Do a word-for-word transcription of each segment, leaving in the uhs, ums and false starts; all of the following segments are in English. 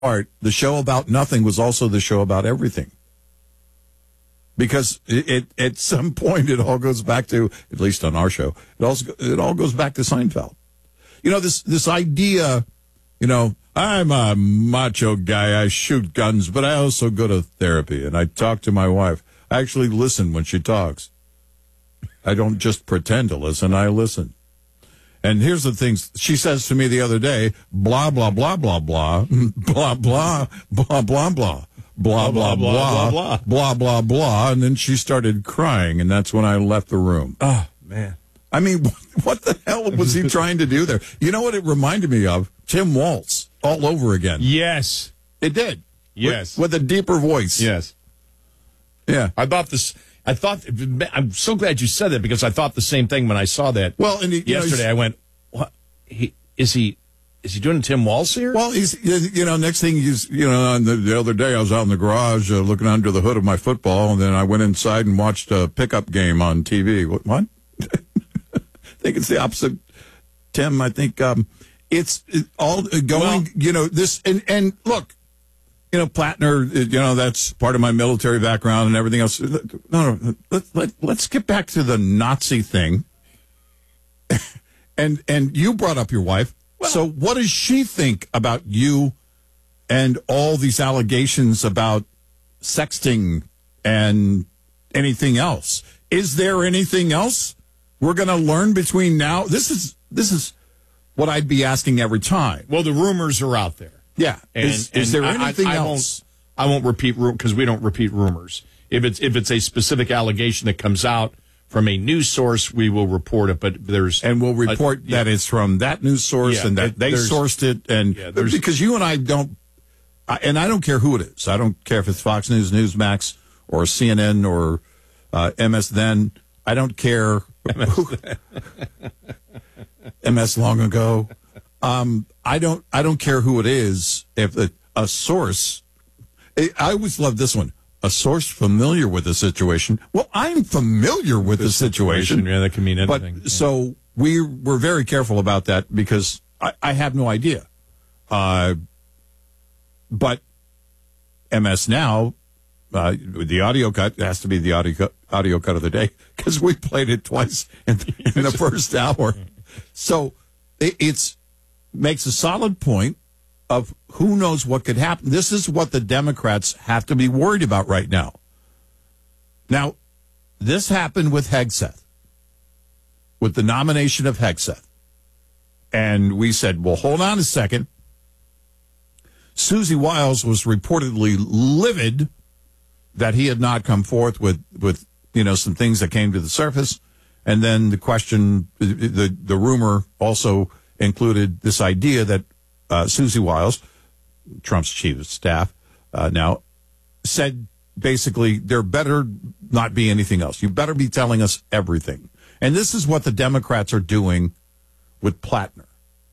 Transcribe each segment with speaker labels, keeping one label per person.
Speaker 1: part, the show about nothing was also the show about everything. Because it, it at some point it all goes back to, at least on our show, it also it all goes back to Seinfeld. You know, this this idea, you know, I'm a macho guy, I shoot guns, but I also go to therapy and I talk to my wife. I actually listen when she talks. I don't just pretend to listen, I listen. And here's the things she says to me the other day, blah, blah, blah, blah, blah, blah, blah, blah, blah, blah. Blah, blah, blah, blah, blah, blah, blah, blah, and then she started crying, and that's when I left the room.
Speaker 2: Oh, man.
Speaker 1: I mean, what the hell was he trying to do there? You know what it reminded me of? Tim Waltz, all over again.
Speaker 2: Yes.
Speaker 1: It did.
Speaker 2: Yes.
Speaker 1: With, with a deeper voice.
Speaker 2: Yes.
Speaker 1: Yeah.
Speaker 2: I thought this, I thought, I'm so glad you said that, because I thought the same thing when I saw that.
Speaker 1: Well, and he,
Speaker 2: yesterday,
Speaker 1: know,
Speaker 2: I went, what? He, is he... Is he doing Tim Waltz here?
Speaker 1: Well, he's, you know, next thing he's, you know, the, the other day I was out in the garage uh, looking under the hood of my football, and then I went inside and watched a pickup game on T V. What? what? I think it's the opposite, Tim. I think um, it's it, all going, well, you know, this, and, and look, you know, Plattner, you know, that's part of my military background and everything else. No, no, let, let, let's get back to the Nazi thing. and and you brought up your wife. Well, so what does she think about you and all these allegations about sexting and anything else? Is there anything else we're going to learn between now? This is this is what I'd be asking every time.
Speaker 2: Well, the rumors are out there.
Speaker 1: Yeah.
Speaker 2: And,
Speaker 1: is,
Speaker 2: and
Speaker 1: is there
Speaker 2: I,
Speaker 1: anything
Speaker 2: I, I
Speaker 1: else?
Speaker 2: Won't, I won't repeat, because we don't repeat rumors. If it's if it's a specific allegation that comes out from a news source, we will report it, but there's...
Speaker 1: And we'll report
Speaker 2: a, yeah.
Speaker 1: that it's from that news source
Speaker 2: yeah,
Speaker 1: and that they sourced it. And
Speaker 2: yeah,
Speaker 1: because you and I don't... I, and I don't care who it is. I don't care if it's Fox News, Newsmax, or C N N, or uh, M S Then. I don't care... who, M S long ago. Um, I don't I don't care who it is. If a, a source... I always love this one. A source familiar with the situation. Well, I'm familiar with the, the situation.
Speaker 2: situation. Yeah, that can mean anything.
Speaker 1: But
Speaker 2: yeah.
Speaker 1: So we we're very careful about that, because I, I have no idea. Uh, but M S Now, uh, the audio cut has to be the audio cut, audio cut of the day, because we played it twice in, in the first hour. So it it's makes a solid point of who knows what could happen. This is what the Democrats have to be worried about right now. Now, this happened with Hegseth, with the nomination of Hegseth. And we said, well, hold on a second. Susie Wiles was reportedly livid that he had not come forth with, with you know, some things that came to the surface. And then the question, the, the rumor also included this idea that Uh, Susie Wiles, Trump's chief of staff, uh, now said basically there better not be anything else. You better be telling us everything. And this is what the Democrats are doing with Plattner,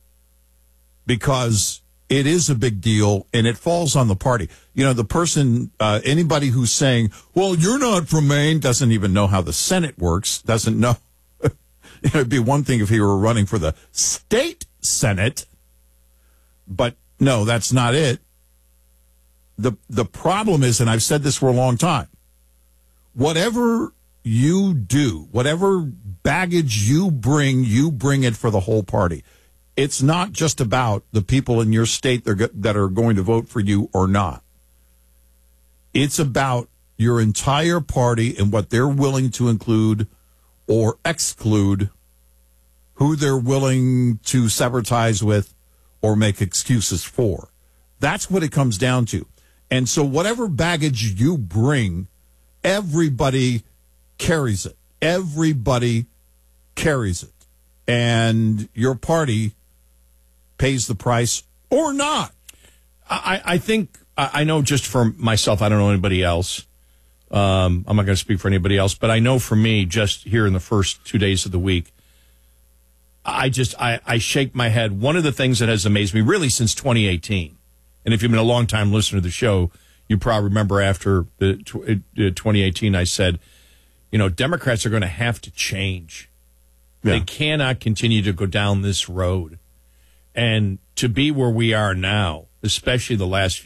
Speaker 1: because it is a big deal and it falls on the party. You know, the person, uh, anybody who's saying, well, you're not from Maine, doesn't even know how the Senate works, doesn't know. It would be one thing if he were running for the state Senate. But no, that's not it. The the problem is, and I've said this for a long time, whatever you do, whatever baggage you bring, you bring it for the whole party. It's not just about the people in your state that are going to vote for you or not. It's about your entire party and what they're willing to include or exclude, who they're willing to sever ties with or make excuses for. That's what it comes down to. And so whatever baggage you bring, everybody carries it. Everybody carries it. And your party pays the price or not.
Speaker 2: I, I think, I know just for myself, I don't know anybody else. Um, I'm not going to speak for anybody else, but I know for me, just here in the first two days of the week, I just, I, I shake my head. One of the things that has amazed me really since twenty eighteen, and if you've been a long-time listener to the show, you probably remember after the twenty eighteen, I said, you know, Democrats are going to have to change. Yeah. They cannot continue to go down this road. And to be where we are now, especially the last